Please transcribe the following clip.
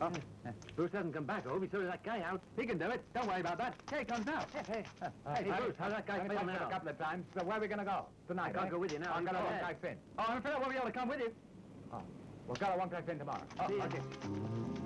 Bruce hasn't come back, I hope. He sorted that guy out. He can do it. Don't worry about that. Here he comes now. Hey, Bruce, how's that guy feel now? A couple of times. So where are we going to go? Tonight, I can't go with you now. I've got a Go one ahead. guy Finn. Oh, I'm afraid I won't be able to come with you. Oh, we'll got a one guy Finn tomorrow. See ya. Okay.